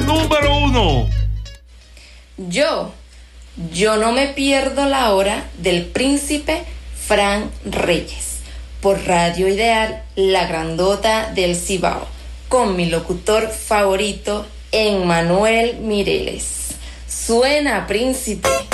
número 1. Yo no me pierdo la hora del príncipe Fran Reyes, por Radio Ideal, la grandota del Cibao, con mi locutor favorito, Emmanuel Mireles. Suena, príncipe.